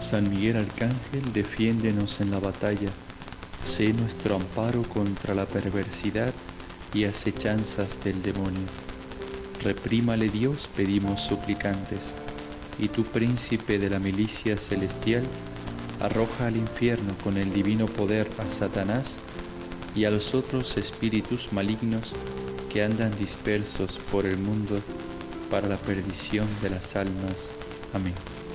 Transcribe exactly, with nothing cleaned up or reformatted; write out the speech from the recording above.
San Miguel Arcángel, defiéndenos en la batalla. Sé nuestro amparo contra la perversidad y acechanzas del demonio. Reprímale Dios, pedimos suplicantes, y tú, príncipe de la milicia celestial, arroja al infierno con el divino poder a Satanás y a los otros espíritus malignos que andan dispersos por el mundo para la perdición de las almas. Amén.